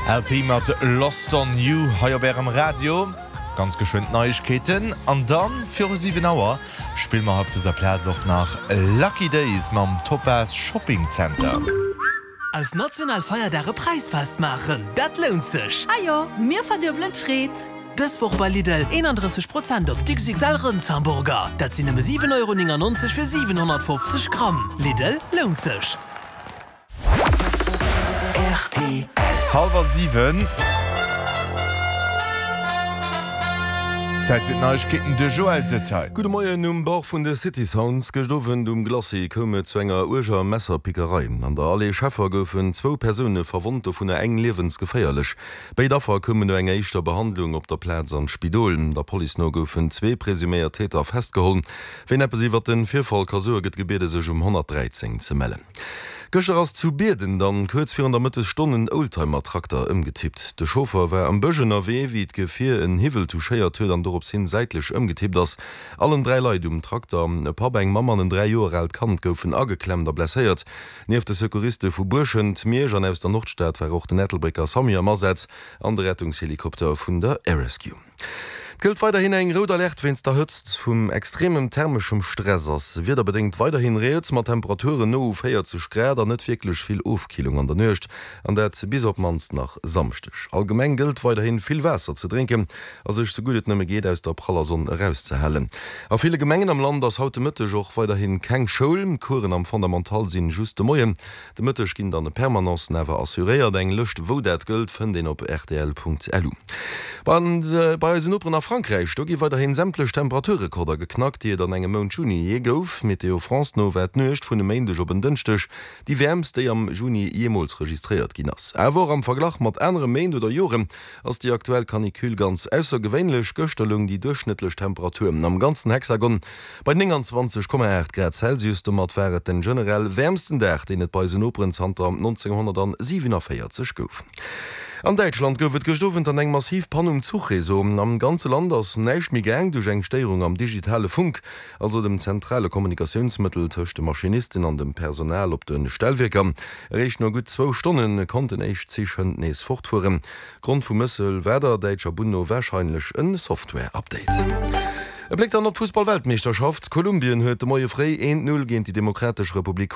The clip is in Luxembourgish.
LP mat Lost on You haier am Radio, ganz geschwind Neuigkeiten. An dann für 7 Auer spielen wir dieser Platz auch nach Lucky Days mam Topaz Shopping Center. Als Nationalfeier Preisfest machen, dat lohnt sich. Ajo, mir verdirbeln Fred. Das Woche bei Lidl 31% auf XXL Rindshamburger. Das sind 7,99 € für 750 Gramm. Lidl lohnt sich. RTL. 6:30. Zeit für Neuigkeiten de Joel Detail. Gute Morgen um Bauch von der City Sounds gestoffen Glassi komme zwänger Urger Messerpickerei. An der Allee Schäfer goufen 2 Personen verwundete vun der engen Lebens geféierlich. Bei Daffer kommen eng eischter Behandlung op der Platz am Spidolen. Der Polizei no goufen 2 präsumiert Täter festgeholt. Wenn iwwer den Vierfall Kasur get gebete sech 113 ze mellen. Göcher ass zu Beden dann kurz 400 Stunden Oldtimer-Traktor umgetippt. De Schofer war am Bëgener Weh wie d Gefir en Hivel zu Scheiert an dorop hin seitlich umgetippt ass. Allen 3 Leute Traktor, e paar eng Mammer an 3 Jahre alt Kant goufen angeklemmt blessiert. Neef de Sekuriste vu Burschend, Meer aus der Nordstadt war auch den Nettelbricker Samia Masetz an der Rettungshelikopter vun der Air Rescue. Gilt weiterhin eng roter Licht, wenn es da hützt vom extremem thermischem Stressers. Wird bedingt weiterhin Reels mit Temperaturen no auf 40 Grad, nicht wirklich viel Aufkühlung an der Nöcht, an der bis ob man's nach Samstag. Allgemein gilt weiterhin viel Wasser zu trinken, also ich so gut es nicht geht, aus der praller Sonne rauszuhellen. Auf viele Gemengen am Land, das heute Mittag auch weiterhin kein Schulen, Kuren am Fundamentalsinn juste Moyen. Der Mittag ging dann eine Permanence never assuriert, eng Lust, wo das gilt, von den auf rtl.lu. Bei Opern nach Frankreich do gi weiterhin sämtlech Temperaturrekorder geknackt, die dann engem Mon Juni je gouf, Meteo France no wär nøcht vun de Mäindech op dënchtech, die wärmste am Juni jemals registriert ginnners. Äwer am Verglach mat enre Mäend oder Jorem ass die aktuell Kanikül ganz aussergewéinlech Göstellung die durchschnittlech Temperaturen am ganzen Hexagon bei 29,8 Grad Celsius mat wäret den generell wärmsten Dach, den et bei Operenzanter 1947 gouf. An Deutschland goufet gestoffen an eng massiv Panum Zugresom am ganze Land ass neiich mi gang duch eng Steierung am digitale Funk, also dem zentrale Kommunikationsmittel tcht de Maschinistin an dem Personal op den Stellwerker. Recht no gut 2 Stunden konnten eich zichen nees fortfuhren. Grund vu Mëssel wäder Deitscher Bunno wahrscheinlich een Software-Update. Er blickt an der Fußball-Weltmeisterschaft. Kolumbien huet de Moie frei 1-0 gegen die Demokratische Republik